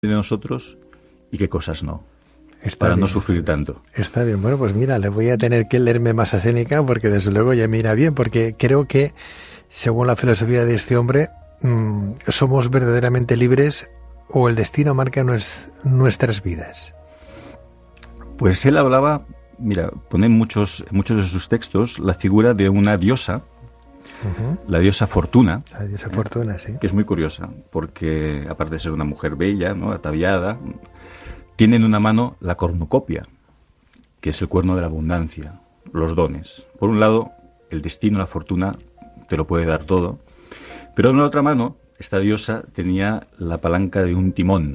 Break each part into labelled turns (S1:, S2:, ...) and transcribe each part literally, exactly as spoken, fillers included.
S1: de nosotros y qué cosas no.
S2: Está
S1: para
S2: bien,
S1: no sufrir
S2: está bien.
S1: tanto.
S2: Está bien. Bueno, pues mira, le voy a tener que leerme más a Séneca porque desde luego ya me irá bien, porque creo que, según la filosofía de este hombre, mmm, somos verdaderamente libres o el destino marca nues, nuestras vidas.
S1: Pues él hablaba, mira, pone en muchos, en muchos de sus textos la figura de una diosa, uh-huh. la diosa Fortuna.
S2: La diosa Fortuna, sí.
S1: Que es muy curiosa, porque aparte de ser una mujer bella, ¿no?, ataviada, tiene en una mano la cornucopia, que es el cuerno de la abundancia, los dones. Por un lado, el destino, la fortuna, te lo puede dar todo, pero en la otra mano, esta diosa tenía la palanca de un timón,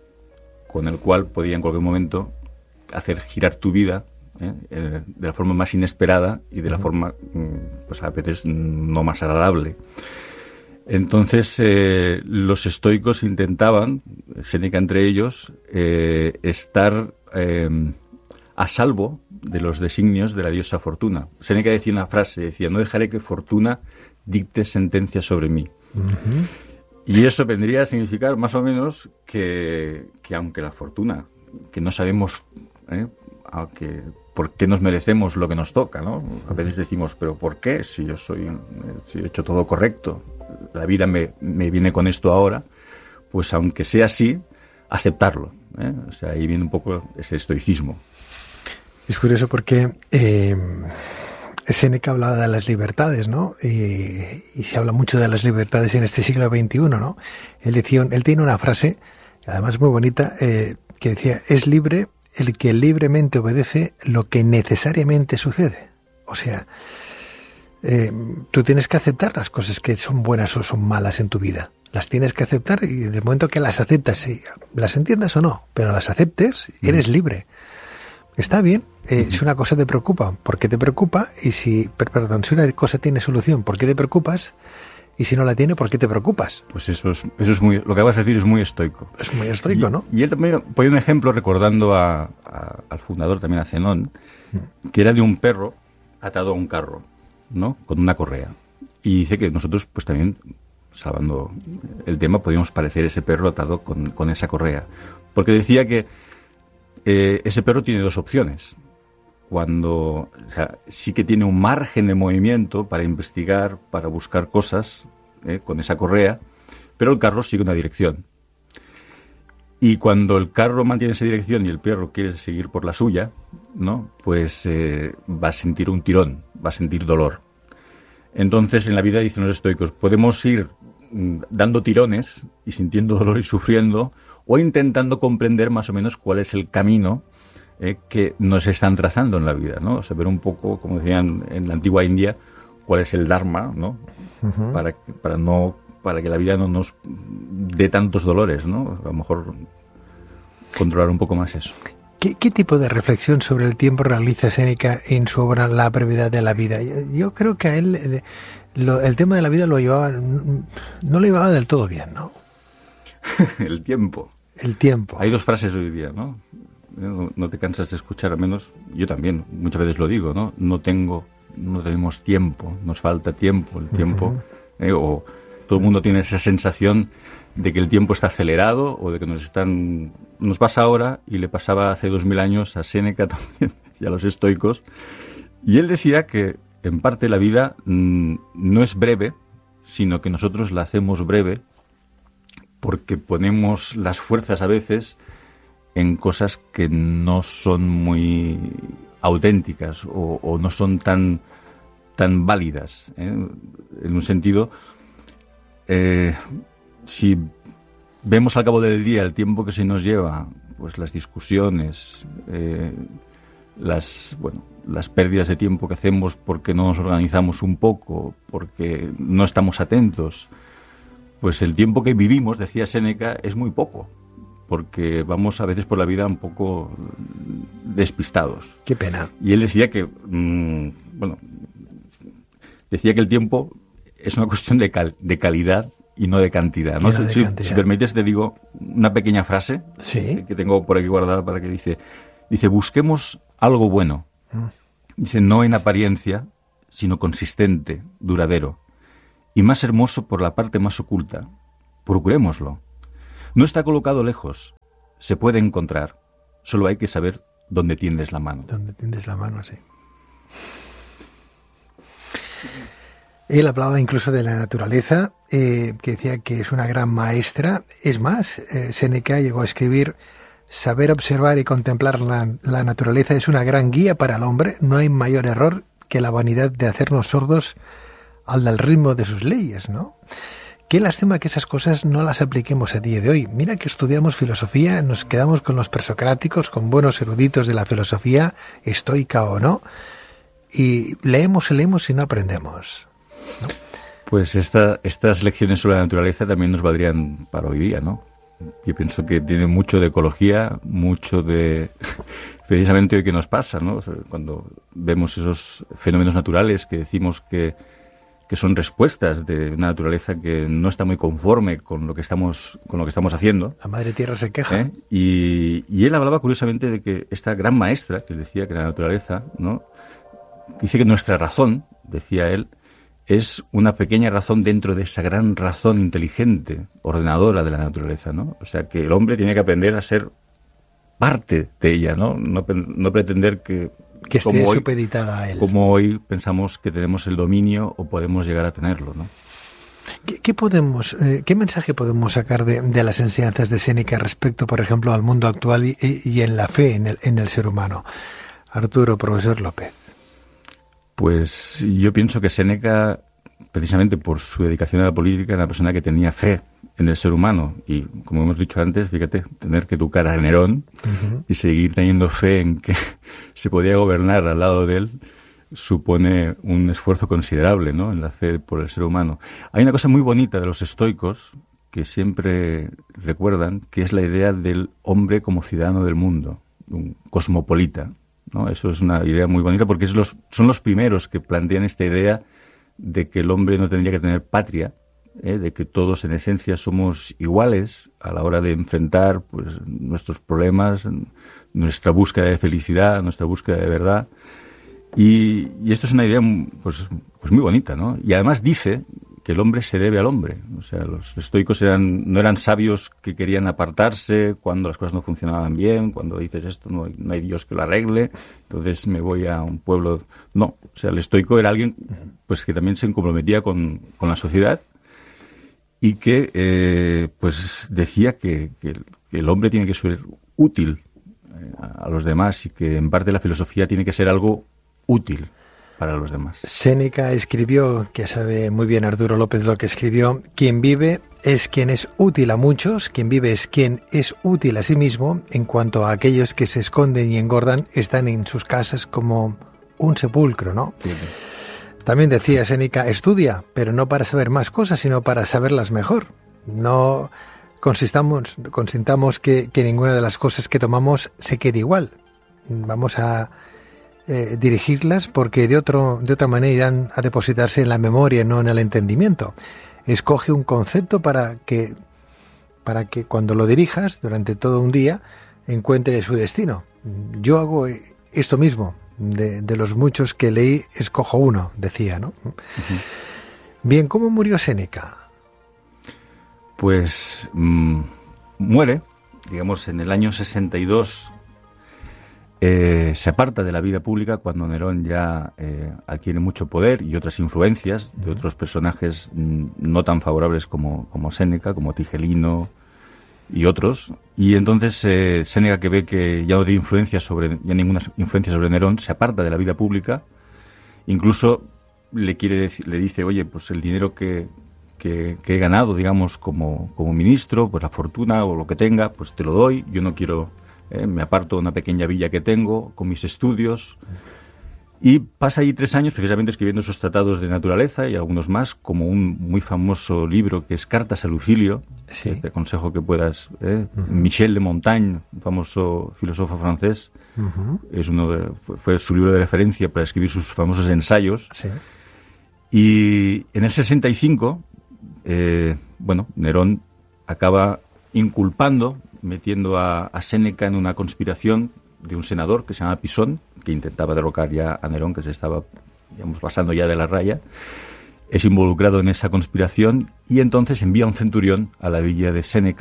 S1: con el cual podía en cualquier momento hacer girar tu vida, ¿eh? Eh, de la forma más inesperada y de la uh-huh. forma, pues a veces, no más agradable. Entonces, eh, los estoicos intentaban, Séneca entre ellos, eh, estar eh, a salvo de los designios de la diosa Fortuna. Séneca decía una frase, decía, no dejaré que Fortuna dicte sentencia sobre mí. Uh-huh. Y eso vendría a significar más o menos que, que aunque la fortuna, que no sabemos eh, aunque, por qué nos merecemos lo que nos toca, ¿no? A veces decimos, pero ¿por qué? Si yo soy, si he hecho todo correcto, la vida me, me viene con esto ahora, pues aunque sea así, aceptarlo, ¿eh? O sea, ahí viene un poco ese estoicismo.
S2: Es curioso porque eh, Séneca hablaba de las libertades, ¿no? Y, y se habla mucho de las libertades en este siglo veintiuno, ¿no? Él decía, él tiene una frase, además muy bonita, eh, que decía, es libre el que libremente obedece lo que necesariamente sucede. O sea, eh, tú tienes que aceptar las cosas que son buenas o son malas en tu vida. Las tienes que aceptar y en el momento que las aceptas, si las entiendas o no, pero las aceptes, eres libre. Está bien. Eh, uh-huh. Si una cosa te preocupa, ¿por qué te preocupa? Y si, perdón, si una cosa tiene solución, ¿por qué te preocupas? Y si no la tiene, ¿por qué te preocupas?
S1: Pues eso es, eso es muy, lo que vas a decir es muy estoico.
S2: Es muy estoico,
S1: y,
S2: ¿no?
S1: Y él también pone un ejemplo recordando a, a, al fundador, también a Zenón, uh-huh. que era de un perro atado a un carro, ¿no?, con una correa. Y dice que nosotros, pues también, salvando el tema, podíamos parecer ese perro atado con, con esa correa. Porque decía que eh, ese perro tiene dos opciones. Cuando, o sea, sí que tiene un margen de movimiento para investigar, para buscar cosas eh, con esa correa, pero el carro sigue una dirección. Y cuando el carro mantiene esa dirección y el perro quiere seguir por la suya, ¿no?, pues eh, va a sentir un tirón, va a sentir dolor. Entonces, en la vida, dicen los estoicos, podemos ir mm, dando tirones y sintiendo dolor y sufriendo, o intentando comprender más o menos cuál es el camino Eh, que nos están trazando en la vida, ¿no? O sea, ver un poco, como decían en la antigua India, cuál es el dharma, ¿no? Uh-huh. Para, para, no, para que la vida no nos dé tantos dolores, ¿no? A lo mejor controlar un poco más eso.
S2: ¿Qué, qué tipo de reflexión sobre el tiempo realiza Séneca en su obra La brevedad de la vida? Yo, yo creo que a él el, lo, el tema de la vida lo llevaba, no lo llevaba del todo bien, ¿no?
S1: El tiempo.
S2: El tiempo.
S1: Hay dos frases hoy día, ¿no? No, no te cansas de escuchar, al menos yo también, muchas veces lo digo, ¿no? No tengo, no tenemos tiempo, nos falta tiempo, el tiempo, uh-huh. eh, o todo el mundo tiene esa sensación de que el tiempo está acelerado o de que nos están, nos pasa ahora y le pasaba hace dos mil años a Séneca también y a los estoicos, y él decía que en parte la vida mmm, no es breve, sino que nosotros la hacemos breve porque ponemos las fuerzas a veces en cosas que no son muy auténticas o, o no son tan, tan válidas, ¿eh? En un sentido, eh, si vemos al cabo del día el tiempo que se nos lleva, pues las discusiones, eh, las, bueno, las pérdidas de tiempo que hacemos porque no nos organizamos un poco, porque no estamos atentos, pues el tiempo que vivimos, decía Séneca, es muy poco. Porque vamos a veces por la vida un poco despistados.
S2: Qué pena.
S1: Y él decía que, mmm, bueno, decía que el tiempo es una cuestión de, cal, de calidad y no de cantidad, ¿no?
S2: No de
S1: si,
S2: cantidad.
S1: Si permites, te digo una pequeña frase
S2: ¿Sí?
S1: que tengo por aquí guardada para que dice, dice, busquemos algo bueno. Mm. Dice, no en apariencia, sino consistente, duradero, y más hermoso por la parte más oculta. Procurémoslo. No está colocado lejos, se puede encontrar, solo hay que saber dónde tiendes la mano.
S2: Dónde tiendes la mano, sí. Él hablaba incluso de la naturaleza, eh, que decía que es una gran maestra. Es más, eh, Séneca llegó a escribir: saber observar y contemplar la, la naturaleza es una gran guía para el hombre. No hay mayor error que la vanidad de hacernos sordos al del ritmo de sus leyes, ¿no? Qué lástima que esas cosas no las apliquemos a día de hoy. Mira que estudiamos filosofía, nos quedamos con los presocráticos, con buenos eruditos de la filosofía, estoica o no, y leemos y leemos y no aprendemos, ¿no?
S1: Pues esta, estas lecciones sobre la naturaleza también nos valdrían para hoy día, ¿no? Yo pienso que tiene mucho de ecología, mucho de precisamente hoy que nos pasa, ¿no? O sea, cuando vemos esos fenómenos naturales que decimos que, que son respuestas de una naturaleza que no está muy conforme con lo que estamos, con lo que estamos haciendo.
S2: La madre tierra se queja.
S1: ¿Eh? Y, y él hablaba curiosamente de que esta gran maestra, que decía que la naturaleza, ¿no? Dice que nuestra razón, decía él, es una pequeña razón dentro de esa gran razón inteligente, ordenadora de la naturaleza, ¿no? O sea, que el hombre tiene que aprender a ser parte de ella, ¿no? No, no pretender que...
S2: Que esté hoy, supeditada a él.
S1: Como hoy pensamos que tenemos el dominio o podemos llegar a tenerlo, ¿no?
S2: ¿Qué, qué podemos, eh, qué mensaje podemos sacar de, de las enseñanzas de Séneca respecto, por ejemplo, al mundo actual y, y en la fe en el, en el ser humano? Arturo, profesor López.
S1: Pues yo pienso que Séneca, precisamente por su dedicación a la política, era una persona que tenía fe en el ser humano. Y, como hemos dicho antes, fíjate, tener que educar a Nerón uh-huh. y seguir teniendo fe en que se podía gobernar al lado de él, supone un esfuerzo considerable, ¿no?, en la fe por el ser humano. Hay una cosa muy bonita de los estoicos que siempre recuerdan, que es la idea del hombre como ciudadano del mundo, un cosmopolita, ¿no? Eso es una idea muy bonita porque es los, son los primeros que plantean esta idea de que el hombre no tendría que tener patria, ¿eh? De que todos en esencia somos iguales a la hora de enfrentar, pues, nuestros problemas, nuestra búsqueda de felicidad, nuestra búsqueda de verdad. Y, y esto es una idea, pues, pues muy bonita, ¿no? Y además dice que el hombre se debe al hombre. O sea, los estoicos eran, no eran sabios que querían apartarse cuando las cosas no funcionaban bien, cuando dices esto, no hay, no hay Dios que lo arregle, entonces me voy a un pueblo. No, o sea, el estoico era alguien, pues, que también se comprometía con, con la sociedad y que, eh, pues, decía que, que, que el hombre tiene que ser útil eh, a los demás y que en parte la filosofía tiene que ser algo útil para los demás.
S2: Séneca escribió, que sabe muy bien Arturo López lo que escribió: quien vive es quien es útil a muchos, quien vive es quien es útil a sí mismo, en cuanto a aquellos que se esconden y engordan están en sus casas como un sepulcro, ¿no? Sí. También decía Séneca: estudia, pero no para saber más cosas, sino para saberlas mejor. No consistamos, consintamos que, que ninguna de las cosas que tomamos se quede igual. Vamos a Eh, dirigirlas porque de otro de otra manera irán a depositarse en la memoria, no en el entendimiento. Escoge un concepto para que para que cuando lo dirijas durante todo un día encuentre su destino. Yo hago esto mismo, de, de los muchos que leí escojo uno, decía, ¿no? Uh-huh. Bien, ¿cómo murió Séneca?
S1: Pues mmm, muere, digamos, en el año sesenta y dos. Eh, se aparta de la vida pública cuando Nerón ya eh, adquiere mucho poder y otras influencias de otros personajes mm, no tan favorables como, como Séneca, como Tigelino y otros. Y entonces eh, Séneca, que ve que ya no tiene influencia sobre, ya ninguna influencia sobre Nerón, se aparta de la vida pública. Incluso le quiere dec- le dice, oye, pues el dinero que, que, que he ganado, digamos, como, como ministro, pues la fortuna o lo que tenga, pues te lo doy. Yo no quiero... Eh, me aparto de una pequeña villa que tengo con mis estudios y pasa ahí tres años precisamente escribiendo esos tratados de naturaleza y algunos más, como un muy famoso libro que es Cartas a Lucilio. Sí. Que te aconsejo que puedas eh, uh-huh. Michel de Montaigne, un famoso filósofo francés, uh-huh. es uno de, fue, fue su libro de referencia para escribir sus famosos ensayos. Sí. Y en el sesenta y cinco eh, bueno, Nerón acaba inculpando, metiendo a, a Séneca en una conspiración de un senador que se llama Pisón, que intentaba derrocar ya a Nerón, que se estaba, digamos, pasando ya de la raya. Es involucrado en esa conspiración y entonces envía un centurión a la villa de Séneca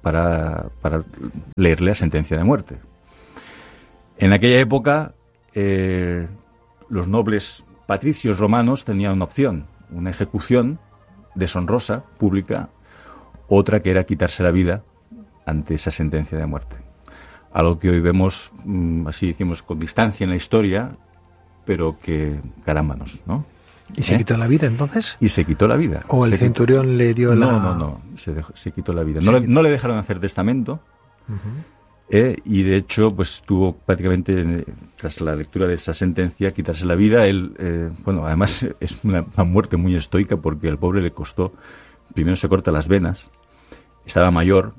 S1: para, para leerle la sentencia de muerte. En aquella época, eh, los nobles patricios romanos tenían una opción, una ejecución deshonrosa, pública, otra que era quitarse la vida ante esa sentencia de muerte. Algo que hoy vemos, mmm, así decimos, con distancia en la historia, pero que carámbanos, ¿no?
S2: ¿Y se ¿Eh? quitó la vida entonces?
S1: Y se quitó la vida.
S2: ¿O el
S1: se
S2: centurión
S1: quitó...
S2: le dio la...?
S1: No, no, no, se, dejó, se quitó la vida. No le, no le dejaron hacer testamento, uh-huh. eh, y de hecho, pues tuvo prácticamente, tras la lectura de esa sentencia, quitarse la vida. Él, eh, bueno, además es una, una muerte muy estoica, porque al pobre le costó, primero se corta las venas, estaba mayor,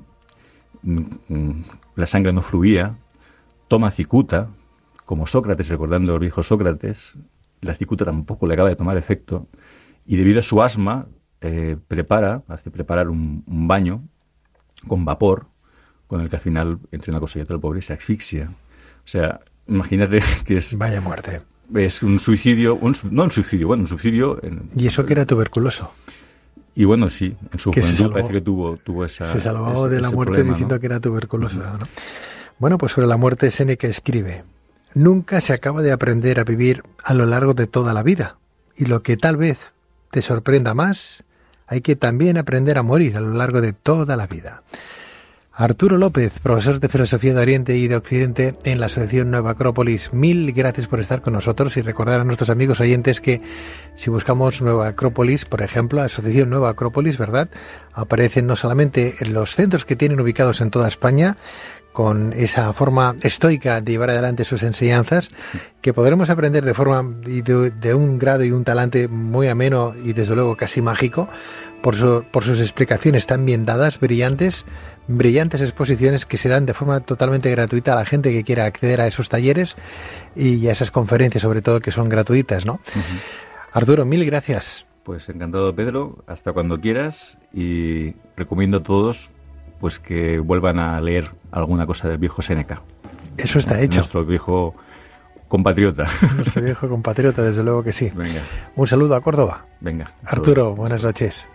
S1: la sangre no fluía, toma cicuta, como Sócrates, recordando al viejo Sócrates. La cicuta tampoco le acaba de tomar efecto, y debido a su asma eh, prepara, hace preparar un, un baño con vapor, con el que al final, entre una cosa y otra, el pobre se asfixia. O sea, imagínate que es...
S2: Vaya muerte.
S1: Es un suicidio, un, no un suicidio, bueno, un suicidio... En,
S2: ¿Y eso que era tuberculoso?
S1: Y bueno, sí, en su juventud parece que tuvo, tuvo esa...
S2: Se salvó ese, de la muerte
S1: problema,
S2: diciendo, ¿no?, que era tuberculoso. Uh-huh. ¿No? Bueno, pues sobre la muerte Séneca escribe: nunca se acaba de aprender a vivir a lo largo de toda la vida, y lo que tal vez te sorprenda más, hay que también aprender a morir a lo largo de toda la vida. Arturo López, profesor de Filosofía de Oriente y de Occidente en la Asociación Nueva Acrópolis, mil gracias por estar con nosotros, y recordar a nuestros amigos oyentes que si buscamos Nueva Acrópolis, por ejemplo, Asociación Nueva Acrópolis, ¿verdad?, aparecen no solamente en los centros que tienen ubicados en toda España, con esa forma estoica de llevar adelante sus enseñanzas, que podremos aprender de forma de, de un grado y un talante muy ameno y desde luego casi mágico, por, su, por sus explicaciones tan bien dadas, brillantes, brillantes exposiciones que se dan de forma totalmente gratuita a la gente que quiera acceder a esos talleres y a esas conferencias, sobre todo, que son gratuitas, ¿no? Uh-huh. Arturo, mil gracias.
S1: Pues encantado, Pedro, hasta cuando quieras, y recomiendo a todos pues que vuelvan a leer alguna cosa del viejo Séneca.
S2: Eso está hecho.
S1: Nuestro viejo compatriota.
S2: Nuestro viejo compatriota, desde luego que sí.
S1: Venga.
S2: Un saludo a Córdoba.
S1: Venga.
S2: Arturo, buenas noches.